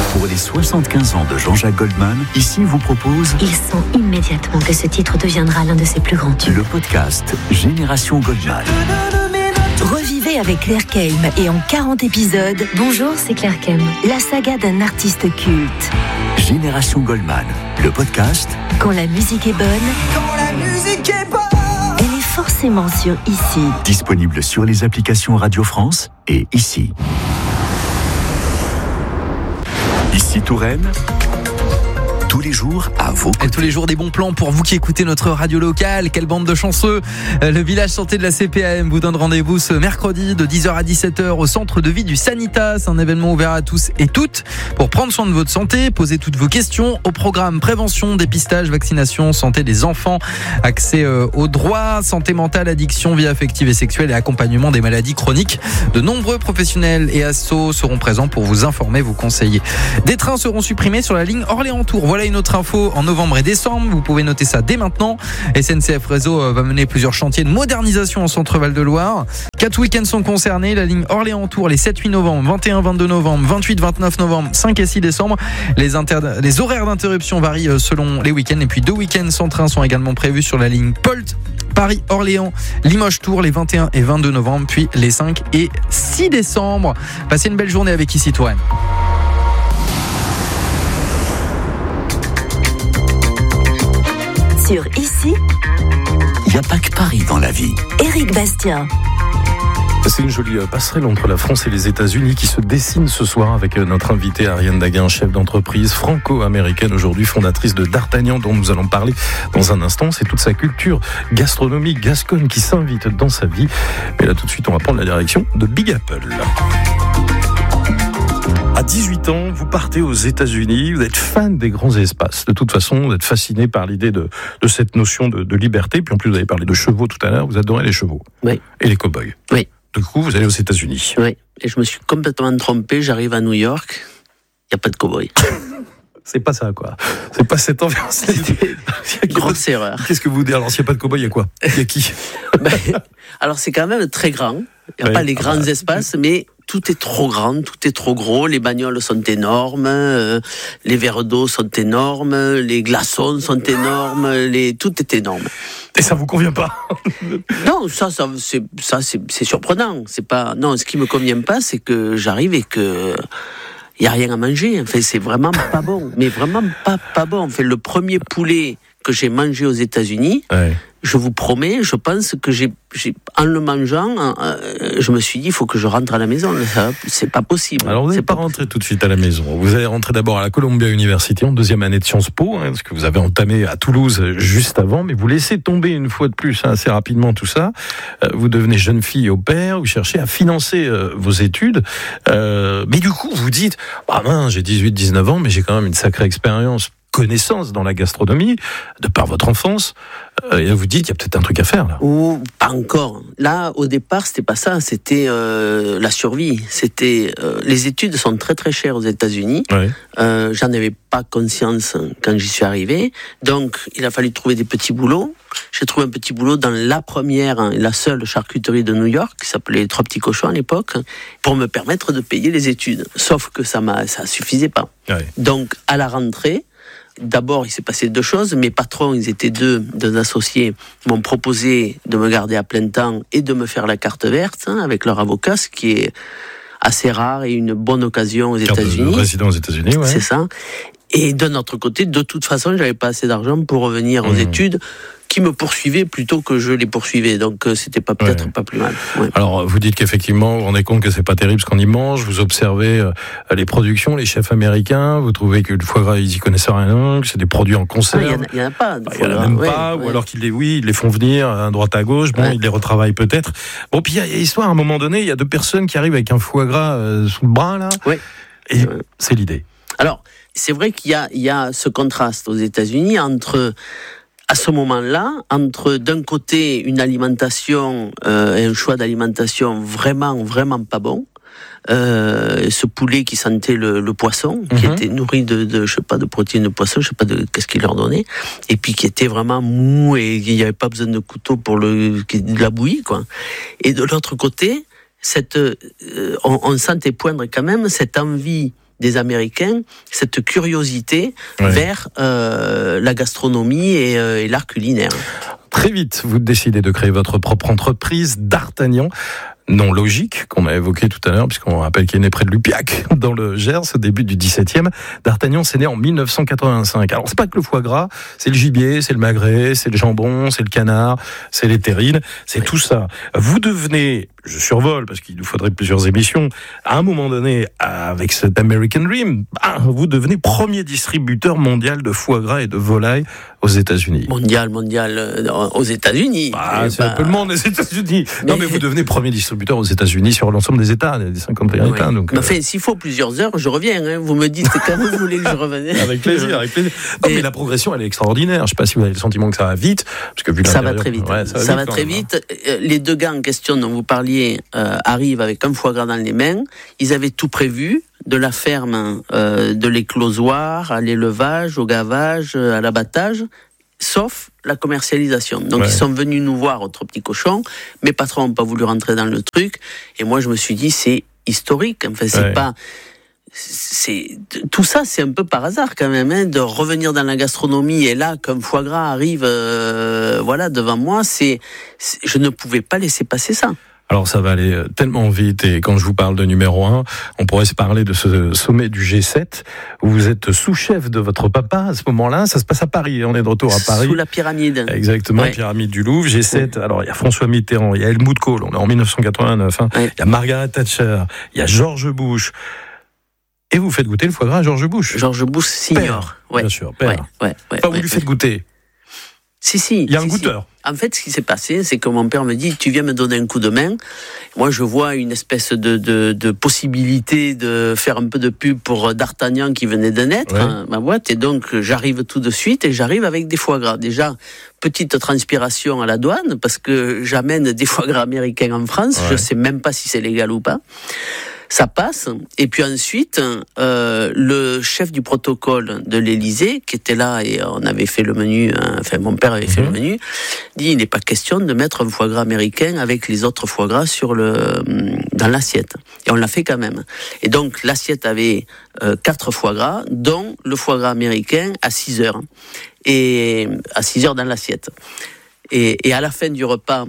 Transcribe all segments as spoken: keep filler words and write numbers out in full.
Pour les soixante-quinze ans de Jean-Jacques Goldman, ici vous propose... Il sent immédiatement que ce titre deviendra l'un de ses plus grands tubes. Le podcast Génération Goldman. Revivez avec Claire Kelm et en quarante épisodes... Bonjour, c'est Claire Kelm. La saga d'un artiste culte. Génération Goldman, le podcast... Quand la musique est bonne... Quand la musique est bonne... Elle est forcément sur Ici. Disponible sur les applications Radio France et Ici. Ici Touraine, tous les jours à vos côtés. Et tous les jours des bons plans pour vous qui écoutez notre radio locale. Quelle bande de chanceux. Le village santé de la C P A M vous donne rendez-vous ce mercredi de dix heures à dix-sept heures au centre de vie du Sanitas. Un événement ouvert à tous et toutes pour prendre soin de votre santé, poser toutes vos questions au programme prévention, dépistage, vaccination, santé des enfants, accès aux droits, santé mentale, addiction, vie affective et sexuelle et accompagnement des maladies chroniques. De nombreux professionnels et assos seront présents pour vous informer, vous conseiller. Des trains seront supprimés sur la ligne Orléans-Tours. Voilà une autre info en novembre et décembre. Vous pouvez noter ça dès maintenant. S N C F Réseau va mener plusieurs chantiers de modernisation en centre Val-de-Loire. Quatre week-ends sont concernés. La ligne Orléans-Tours les sept huit novembre, vingt et un vingt-deux novembre, vingt-huit vingt-neuf novembre, cinq et six décembre. Les, inter... les horaires d'interruption varient selon les week-ends. Et puis deux week-ends sans train sont également prévus sur la ligne Polt, Paris-Orléans, Limoges-Tours les vingt et un et vingt-deux novembre, puis les cinq et six décembre. Passez une belle journée avec Ici Touraine. Sur Ici, il n'y a pas que Paris dans la vie. Éric Bastien. C'est une jolie passerelle entre la France et les États-Unis qui se dessine ce soir avec notre invitée Ariane Daguin, chef d'entreprise franco-américaine, aujourd'hui fondatrice de D'Artagnan, dont nous allons parler dans un instant. C'est toute sa culture gastronomique gasconne qui s'invite dans sa vie. Mais là, tout de suite, on va prendre la direction de Big Apple. À dix-huit ans, vous partez aux États-Unis, vous êtes fan des grands espaces. De toute façon, vous êtes fasciné par l'idée de, de cette notion de, de liberté. Puis en plus, vous avez parlé de chevaux tout à l'heure, vous adorez les chevaux. Oui. Et les cow-boys. Oui. Du coup, vous allez aux États-Unis. Oui. Et je me suis complètement trompé. J'arrive à New York, il n'y a pas de cow-boys. C'est pas ça, quoi. C'est pas cette ambiance. C'était une grosse erreur. Qu'est-ce que vous dites? Alors, s'il n'y a pas de cow-boy, il y a quoi? Il y a qui? ben, Alors, c'est quand même très grand. Il n'y a oui. pas les grands ah bah. espaces, mais tout est trop grand, tout est trop gros. Les bagnoles sont énormes, euh, les verres d'eau sont énormes, les glaçons sont énormes, les... tout est énorme. Et ça vous convient pas? Non, ça, ça, c'est, ça c'est, c'est surprenant. C'est pas... Non, ce qui me convient pas, c'est que j'arrive et que... il n'y a rien à manger. Enfin, c'est vraiment pas bon. Mais vraiment pas, pas bon. Enfin, le premier poulet que j'ai mangé aux États-Unis, ouais. je vous promets, je pense que j'ai, j'ai en le mangeant, euh, je me suis dit, il faut que je rentre à la maison. Ça, c'est pas possible. Alors, vous n'êtes pas rentré tout de suite à la maison. Vous allez rentrer d'abord à la Columbia University en deuxième année de Sciences Po, hein, parce que vous avez entamé à Toulouse juste avant, mais vous laissez tomber une fois de plus hein, assez rapidement tout ça. Euh, vous devenez jeune fille au pair, vous cherchez à financer euh, vos études, euh, mais du coup, vous dites, ah mince, j'ai dix-huit dix-neuf ans, mais j'ai quand même une sacrée expérience, connaissance dans la gastronomie, de par votre enfance, euh, et là vous dites, il y a peut-être un truc à faire, là. Ou pas encore. Là, au départ, c'était pas ça, c'était euh, la survie. C'était, euh, les études sont très très chères aux États-Unis. Ouais. Euh, j'en avais pas conscience quand j'y suis arrivé. Donc, il a fallu trouver des petits boulots. J'ai trouvé un petit boulot dans la première, la seule charcuterie de New York, qui s'appelait Trois Petits Cochons à l'époque, pour me permettre de payer les études. Sauf que ça m'a, ça suffisait pas. Ouais. Donc, à la rentrée, d'abord, il s'est passé deux choses. Mes patrons, ils étaient deux, deux associés, m'ont proposé de me garder à plein temps et de me faire la carte verte hein, avec leur avocat, ce qui est assez rare et une bonne occasion aux carte États-Unis. De résident aux États-Unis, ouais. C'est ça. Et d'un autre côté, de toute façon, j'avais pas assez d'argent pour revenir aux mmh. études, qui me poursuivaient plutôt que je les poursuivais. Donc, euh, c'était pas, peut-être ouais. pas plus mal. Ouais. Alors, vous dites qu'effectivement, vous vous rendez compte que c'est pas terrible ce qu'on y mange, vous observez euh, les productions, les chefs américains, vous trouvez que le foie gras, ils y connaissent rien, que c'est des produits en conserve. Il ah, y, y en a pas. Il bah, y en a même ouais, pas, ouais. ou alors qu'ils les, oui, ils les font venir à droite à gauche, bon, ouais. ils les retravaillent peut-être. Bon, puis il y a histoire, à un moment donné, il y a deux personnes qui arrivent avec un foie gras euh, sous le bras, là. Ouais. Et ouais. c'est l'idée. Alors, c'est vrai qu'il y a, il y a ce contraste aux États-Unis entre, à ce moment-là, entre d'un côté une alimentation, euh, un choix d'alimentation vraiment, vraiment pas bon, euh, ce poulet qui sentait le, le poisson, qui mm-hmm. était nourri de, de, je sais pas, de protéines de poisson, je sais pas de qu'est-ce qu'il leur donnait, et puis qui était vraiment mou et il n'y avait pas besoin de couteau pour le, de la bouillie, quoi. Et de l'autre côté, cette, euh, on, on sentait poindre quand même cette envie des Américains cette curiosité ouais. vers euh, la gastronomie et, euh, et l'art culinaire. Très vite, vous décidez de créer votre propre entreprise, D'Artagnan. Nom logique, qu'on a évoqué tout à l'heure, puisqu'on rappelle qu'il est né près de Lupiac, dans le Gers, au début du dix-septième. D'Artagnan, c'est né en mille neuf cent quatre-vingt-cinq. Alors, c'est pas que le foie gras, c'est le gibier, c'est le magret, c'est le jambon, c'est le canard, c'est les terrines, c'est tout ça. Vous devenez, je survole, parce qu'il nous faudrait plusieurs émissions, à un moment donné, avec cet American Dream, bah, vous devenez premier distributeur mondial de foie gras et de volaille aux États-Unis. Mondial, mondial, euh, aux États-Unis. Bah, c'est bah... un peu le monde, les États-Unis. Mais... Non, mais vous devenez premier distributeur aux États-Unis sur l'ensemble des États, des cinquante pays États. Oui. Donc, mais euh... enfin, s'il faut plusieurs heures, je reviens. Hein. Vous me dites quand vous voulez que je revienne. Avec plaisir, avec plaisir. Non, et... mais la progression, elle est extraordinaire. Je ne sais pas si vous avez le sentiment que ça va vite, parce que vu ça va très vite. Ouais, ça va, ça vite, va très même, vite. Hein. Les deux gars en question dont vous parliez euh, arrivent avec un foie gras dans les mains. Ils avaient tout prévu, de la ferme, euh, de l'éclosoir, à l'élevage, au gavage, à l'abattage, sauf la commercialisation. Donc ouais. ils sont venus nous voir au Trois Petits Cochons. Mes patrons n'ont pas voulu rentrer dans le truc. Et moi, je me suis dit, c'est historique. Enfin, c'est ouais. pas... C'est, tout ça, c'est un peu par hasard quand même, hein, de revenir dans la gastronomie. Et là, qu'un foie gras arrive euh, voilà, devant moi, c'est, c'est, je ne pouvais pas laisser passer ça. Alors ça va aller tellement vite, et quand je vous parle de numéro un, on pourrait se parler de ce sommet du G sept, où vous êtes sous-chef de votre papa à ce moment-là. Ça se passe à Paris, on est de retour à Paris. Sous la pyramide. Exactement, ouais. pyramide du Louvre, G sept. Ouais. Alors il y a François Mitterrand, il y a Helmut Kohl, on est en mille neuf cent quatre-vingt-neuf, hein. Ouais. Il y a Margaret Thatcher, il y a George Bush. Et vous faites goûter le foie gras à George Bush. George Bush senior. Ouais. Bien sûr, père. Ouais, ouais, ouais, enfin, vous ouais, lui faites ouais. goûter. Si, si. Il y a un si, goûteur. Si. En fait, ce qui s'est passé, c'est que mon père me dit, tu viens me donner un coup de main. Moi, je vois une espèce de, de, de possibilité de faire un peu de pub pour D'Artagnan qui venait de naître, ouais. hein, ma boîte. Et donc, j'arrive tout de suite et j'arrive avec des foie gras. Déjà, petite transpiration à la douane parce que j'amène des foie gras américains en France. Ouais. Je sais même pas si c'est légal ou pas. Ça passe, et puis ensuite, euh, le chef du protocole de l'Élysée, qui était là, et on avait fait le menu, hein, enfin mon père avait mmh. fait le menu, dit il n'est pas question de mettre un foie gras américain avec les autres foie gras sur le, dans l'assiette. Et on l'a fait quand même. Et donc l'assiette avait euh, quatre foie gras, dont le foie gras américain à six heures. Et à six heures dans l'assiette. Et, et à la fin du repas,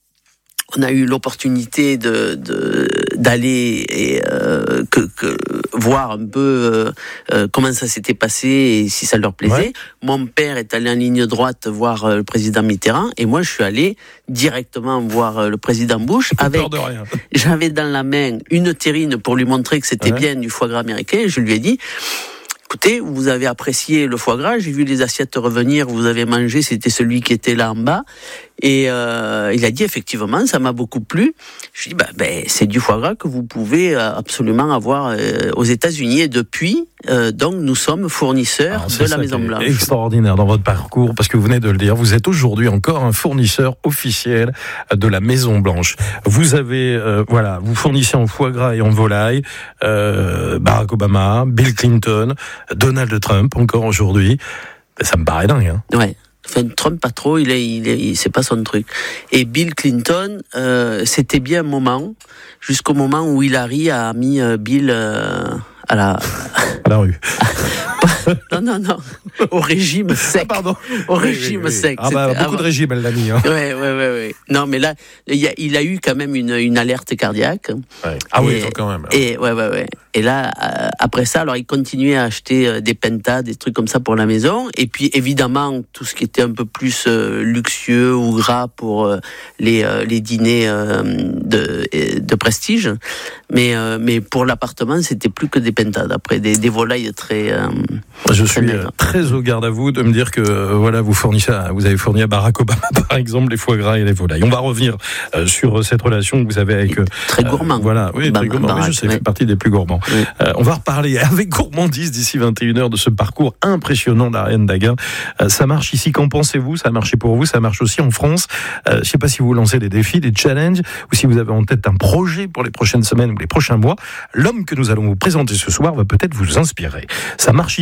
on a eu l'opportunité de, de d'aller et euh, que, que voir un peu euh, comment ça s'était passé et si ça leur plaisait. Ouais. Mon père est allé en ligne droite voir euh, le président Mitterrand et moi je suis allé directement voir euh, le président Bush avec. Peur de rien. J'avais dans la main une terrine pour lui montrer que c'était ouais. bien du foie gras américain. Et je lui ai dit. Écoutez, vous avez apprécié le foie gras, j'ai vu les assiettes revenir, vous avez mangé, c'était celui qui était là en bas. Et euh, il a dit, effectivement, ça m'a beaucoup plu. Je lui ai dit, bah, ben, c'est du foie gras que vous pouvez absolument avoir euh, aux États-Unis. Et depuis, euh, donc, nous sommes fournisseurs Alors, de la Maison-Blanche. C'est extraordinaire dans votre parcours, parce que vous venez de le dire, vous êtes aujourd'hui encore un fournisseur officiel de la Maison-Blanche. Vous avez, euh, voilà, vous fournissez en foie gras et en volaille euh, Barack Obama, Bill Clinton, Donald Trump, encore aujourd'hui. Ça me paraît dingue, hein. Ouais. Enfin, Trump, pas trop, il est, il est, il, c'est pas son truc. Et Bill Clinton, euh, c'était bien un moment, jusqu'au moment où Hillary a mis euh, Bill euh, à la... à la rue. Non, non, non. Au régime sec. Ah, pardon. Au oui, régime oui, oui. sec. Ah, bah, beaucoup ah, de régimes, elle l'a mis. Hein. Oui, oui, oui, oui. Non, mais là, il a, il a eu quand même une, une alerte cardiaque. Ouais. Ah et, oui, quand même. Et, ouais, ouais, ouais. Et là, euh, après ça, alors, il continuait à acheter euh, des pentas, des trucs comme ça pour la maison. Et puis, évidemment, tout ce qui était un peu plus euh, luxueux ou gras pour euh, les, euh, les dîners euh, de, de prestige. Mais, euh, mais pour l'appartement, c'était plus que des pentas, après des, des volailles très... Euh, Je suis très, très au garde à vous de me dire que euh, voilà, vous fournissez, à, vous avez fourni à Barack Obama par exemple les foie gras et les volailles. On va revenir euh, sur cette relation que vous avez avec euh, très gourmand. Euh, voilà, oui, très gourmand. Barack, oui, je sais, ouais. fait partie des plus gourmands. Oui. Euh, on va reparler avec gourmandise d'ici vingt et une heures de ce parcours impressionnant d'Ariane Daguin. Euh, ça marche ici. Qu'en pensez-vous ? Ça a marché pour vous, ça marche aussi en France. Euh, je ne sais pas si vous lancez des défis, des challenges, ou si vous avez en tête un projet pour les prochaines semaines ou les prochains mois. L'homme que nous allons vous présenter ce soir va peut-être vous inspirer. Ça marche ici.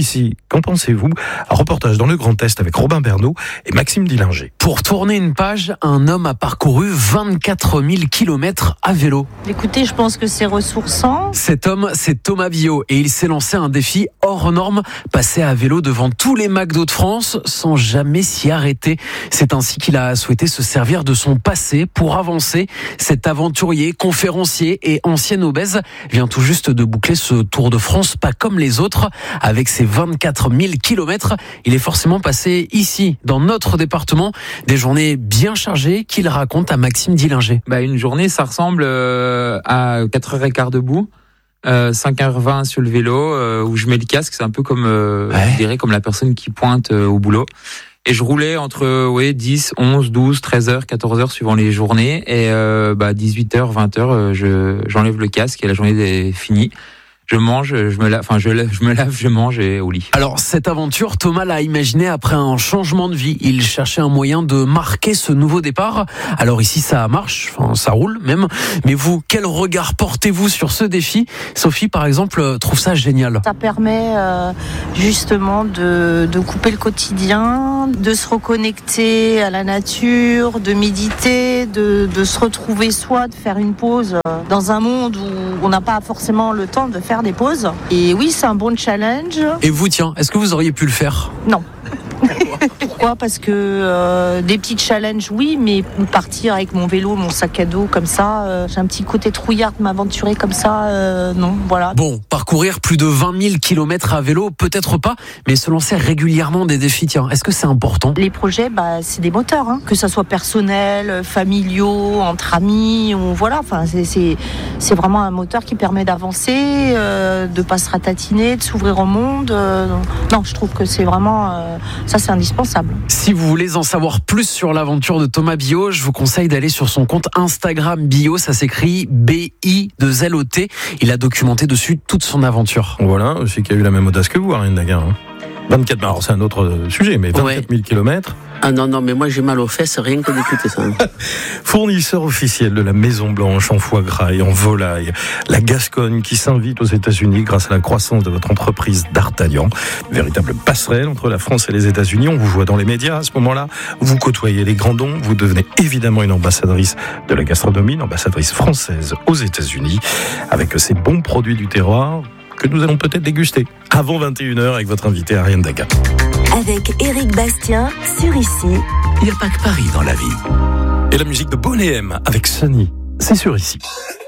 jusqu'ici, qu'en pensez-vous? Un reportage dans le Grand Est avec Robin Bernot et Maxime Dillinger. Pour tourner une page, un homme a parcouru vingt-quatre mille kilomètres à vélo. Écoutez, je pense que c'est ressourçant. Cet homme, c'est Thomas Biot et il s'est lancé un défi hors norme, passer à vélo devant tous les McDo de France sans jamais s'y arrêter. C'est ainsi qu'il a souhaité se servir de son passé pour avancer. Cet aventurier, conférencier et ancien obèse vient tout juste de boucler ce Tour de France, pas comme les autres. Avec ses vingt-quatre mille kilomètres, il est forcément passé ici, dans notre département, des journées bien chargées qu'il raconte à Maxime Dillinger. Bah, une journée, ça ressemble euh, à quatre heures quinze debout. Euh, cinq heures vingt sur le vélo, euh, où je mets le casque, c'est un peu comme, euh, ouais. je dirais, comme la personne qui pointe euh, au boulot. Et je roulais entre euh, ouais, dix, onze, douze, treize heures, quatorze heures suivant les journées. Et euh, bah, dix-huit heures, vingt heures, euh, je, j'enlève le casque et la journée est finie. Je mange, je me lave, enfin je, je me lave, je mange et au lit. Alors cette aventure, Thomas l'a imaginée après un changement de vie. Il cherchait un moyen de marquer ce nouveau départ. Alors ici ça marche, enfin ça roule même. Mais vous, quel regard portez-vous sur ce défi? Sophie par exemple trouve ça génial. Ça permet euh, justement de, de couper le quotidien, de se reconnecter à la nature, de méditer, de, de se retrouver soi, de faire une pause dans un monde où on n'a pas forcément le temps de faire des pauses. Et oui, c'est un bon challenge. Et vous, tiens, est-ce que vous auriez pu le faire? Non. Pourquoi? Parce que euh, des petits challenges, oui, mais partir avec mon vélo, mon sac à dos comme ça, euh, j'ai un petit côté trouillard de m'aventurer comme ça, euh, non, voilà. Bon, parcourir plus de vingt mille kilomètres à vélo, peut-être pas, mais se lancer régulièrement des défis, tiens, est-ce que c'est important? Les projets, bah, c'est des moteurs, hein, que ça soit personnel, familiaux, entre amis, ou voilà, enfin, c'est, c'est, c'est vraiment un moteur qui permet d'avancer, euh, de pas se ratatiner, de s'ouvrir au monde. Euh, non, je trouve que c'est vraiment, euh, ça, c'est indispensable. Si vous voulez en savoir plus sur l'aventure de Thomas Biot, je vous conseille d'aller sur son compte Instagram Biot, ça s'écrit B I deux L O T. Il a documenté dessus toute son aventure. Voilà, je sais qu'il y a eu la même audace que vous, Ariane Daguin. Hein. vingt-quatre, alors c'est un autre sujet, mais vingt-quatre mille kilomètres. Ah non, non, mais moi j'ai mal aux fesses, rien que d'écouter ça. Fournisseur officiel de la Maison Blanche en foie gras et en volaille, la Gascogne qui s'invite aux États-Unis grâce à la croissance de votre entreprise D'Artagnan. Véritable passerelle entre la France et les États-Unis. On vous voit dans les médias à ce moment-là. Vous côtoyez les grands dons. Vous devenez évidemment une ambassadrice de la gastronomie, une ambassadrice française aux États-Unis, avec ces bons produits du terroir que nous allons peut-être déguster avant vingt et une heures avec votre invité Ariane Daguin. Avec Éric Bastien sur Ici. Il n'y a pas que Paris dans la vie. Et la musique de Bonnet M avec Sunny, c'est sur Ici.